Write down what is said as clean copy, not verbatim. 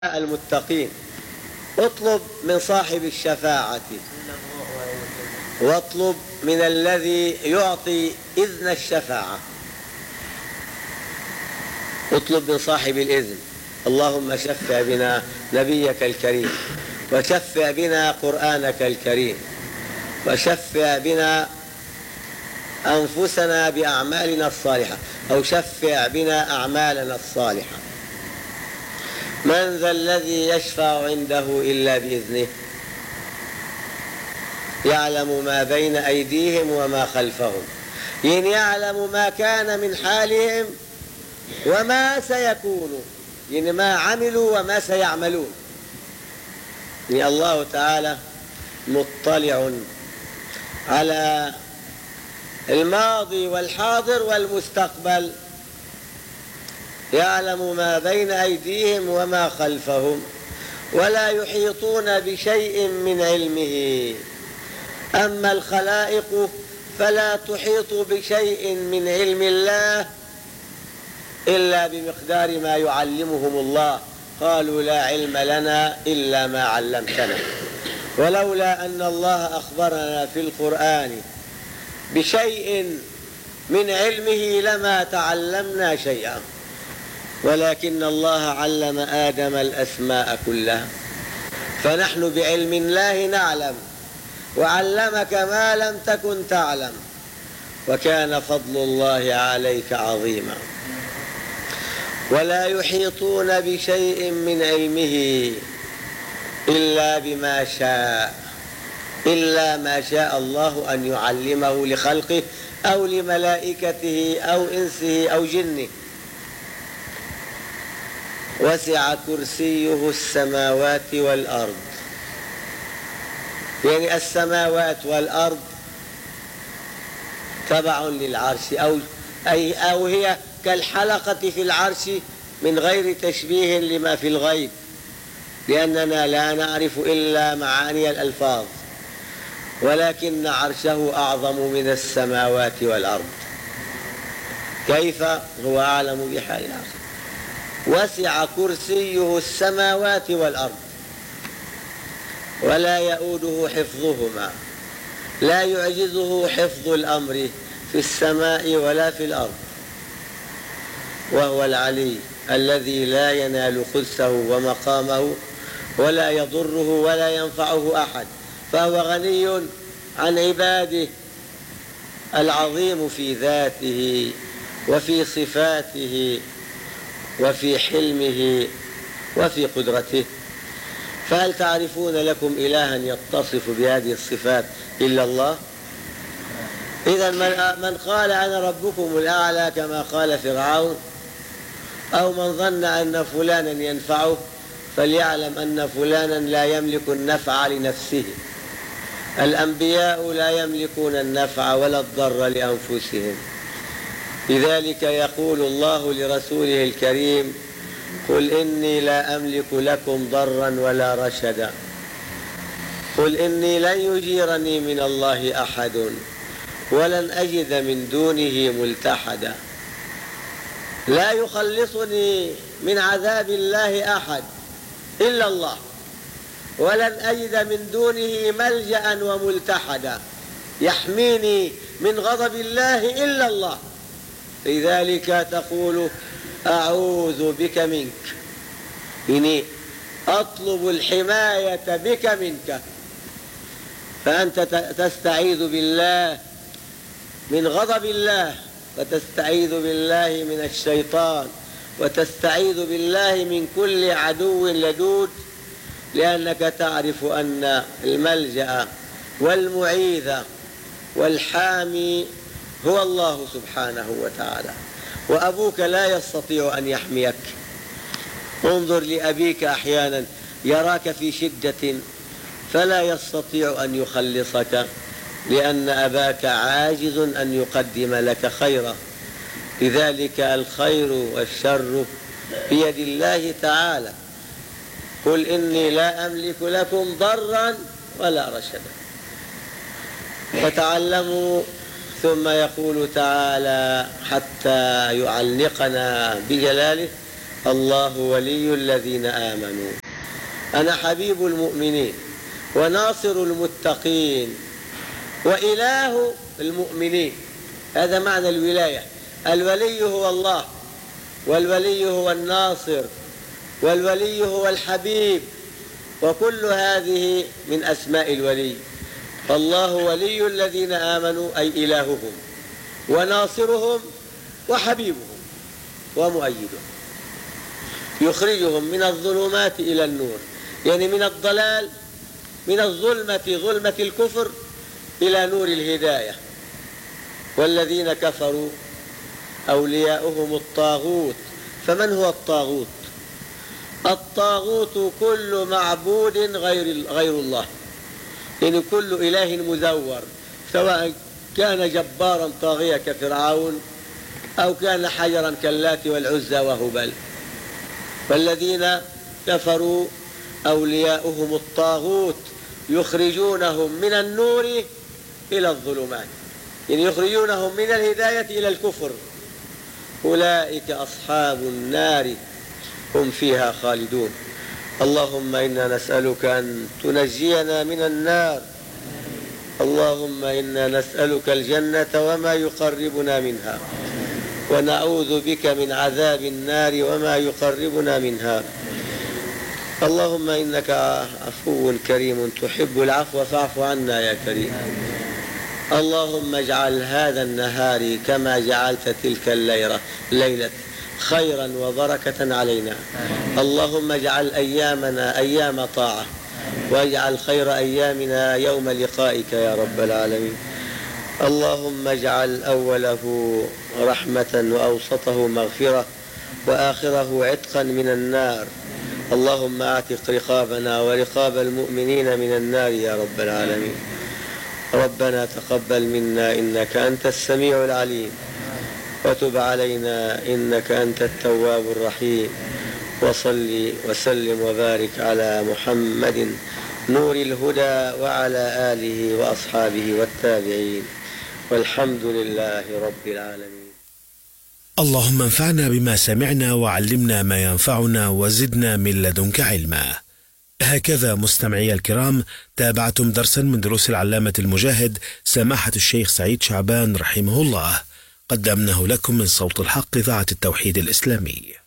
المتقين. اطلب من صاحب الشفاعة واطلب من الذي يعطي إذن الشفاعة. اطلب من صاحب الإذن. اللهم شفع بنا نبيك الكريم، وشفع بنا قرآنك الكريم، وشفع بنا أنفسنا بأعمالنا الصالحة، أو شفع بنا أعمالنا الصالحة. من ذا الذي يشفع عنده إلا بإذنه، يعلم ما بين أيديهم وما خلفهم، يعلم ما كان من حالهم وما سيكون، ما عملوا وما سيعملون. الله تعالى مطلع على الماضي والحاضر والمستقبل، يعلم ما بين أيديهم وما خلفهم، ولا يحيطون بشيء من علمه. أما الخلائق فلا تحيط بشيء من علم الله إلا بمقدار ما يعلمهم الله. قالوا لا علم لنا إلا ما علمتنا. ولولا أن الله أخبرنا في القرآن بشيء من علمه لما تعلمنا شيئا، ولكن الله علم آدم الأسماء كلها، فنحن بعلم الله نعلم، وعلمك ما لم تكن تعلم، وكان فضل الله عليك عظيما. ولا يحيطون بشيء من علمه إلا بما شاء، إلا ما شاء الله أن يعلمه لخلقه أو لملائكته أو إنسه أو جنه. وسع كرسيه السماوات والأرض، السماوات والأرض تبع للعرش، أو هي كالحلقة في العرش من غير تشبيه لما في الغيب، لأننا لا نعرف إلا معاني الألفاظ، ولكن عرشه أعظم من السماوات والأرض. كيف؟ هو أعلم بحال العرش. وسع كرسيه السماوات والأرض ولا يؤوده حفظهما، لا يعجزه حفظ الأمر في السماء ولا في الأرض. وهو العلي الذي لا ينال قدسه ومقامه، ولا يضره ولا ينفعه أحد، فهو غني عن عباده، العظيم في ذاته وفي صفاته وفي حلمه وفي قدرته. فهل تعرفون لكم إلها يتصف بهذه الصفات إلا الله؟ إذن من قال أنا ربكم الأعلى كما قال فرعون، أو من ظن أن فلانا ينفعه، فليعلم أن فلانا لا يملك النفع لنفسه. الأنبياء لا يملكون النفع ولا الضر لأنفسهم. لذلك يقول الله لرسوله الكريم: قل إني لا أملك لكم ضرا ولا رشدا، قل إني لن يجيرني من الله أحد ولن أجد من دونه ملتحدا. لا يخلصني من عذاب الله أحد إلا الله، ولن أجد من دونه ملجأ وملتحدا يحميني من غضب الله إلا الله. لذلك تقول أعوذ بك منك، أطلب الحماية بك منك. فأنت تستعيذ بالله من غضب الله، وتستعيذ بالله من الشيطان، وتستعيذ بالله من كل عدو لدود، لأنك تعرف أن الملجأ والمعيذ والحامي هو الله سبحانه وتعالى، وأبوك لا يستطيع أن يحميك. انظر لأبيك أحيانا يراك في شدة فلا يستطيع أن يخلصك، لأن أباك عاجز أن يقدم لك خيرا. لذلك الخير والشر بيد الله تعالى. قل إني لا أملك لكم ضرا ولا رشدا. فتعلموا. ثم يقول تعالى حتى يعلقنا بجلاله: الله ولي الذين آمنوا. أنا حبيب المؤمنين وناصر المتقين وإله المؤمنين. هذا معنى الولاية. الولي هو الله، والولي هو الناصر، والولي هو الحبيب، وكل هذه من أسماء الولي. فالله ولي الذين آمنوا أي إلههم وناصرهم وحبيبهم ومؤيدهم، يخرجهم من الظلمات إلى النور، يعني من الضلال، من ظلمة الكفر إلى نور الهداية. والذين كفروا أولياؤهم الطاغوت. فمن هو الطاغوت؟ الطاغوت كل معبود غير الله، يعني كل إله مزور، سواء كان جبارا طاغيا كفرعون أو كان حجرا كاللات والعزى وهبل. والذين كفروا أولياؤهم الطاغوت يخرجونهم من النور إلى الظلمات، يعني يخرجونهم من الهداية إلى الكفر. أولئك أصحاب النار هم فيها خالدون. اللهم إنا نسألك أن تنجينا من النار. اللهم إنا نسألك الجنة وما يقربنا منها، ونعوذ بك من عذاب النار وما يقربنا منها. اللهم إنك عفو كريم تحب العفو فاعف عنا يا كريم. اللهم اجعل هذا النهار كما جعلت تلك الليلة خيرا وبركة علينا. اللهم اجعل أيامنا أيام طاعة، واجعل خير أيامنا يوم لقائك يا رب العالمين. اللهم اجعل أوله رحمة وأوسطه مغفرة وآخره عتقا من النار. اللهم اعتق رقابنا ورقاب المؤمنين من النار يا رب العالمين. ربنا تقبل منا إنك أنت السميع العليم، وتب علينا إنك أنت التواب الرحيم. وصل وسلم وبارك على محمد نور الهدى وعلى آله وأصحابه والتابعين، والحمد لله رب العالمين. اللهم انفعنا بما سمعنا وعلمنا ما ينفعنا وزدنا من لدنك علما. هكذا مستمعي الكرام تابعتم درسا من دروس العلامة المجاهد سماحة الشيخ سعيد شعبان رحمه الله، قدمناه لكم من صوت الحق إذاعة التوحيد الإسلامي.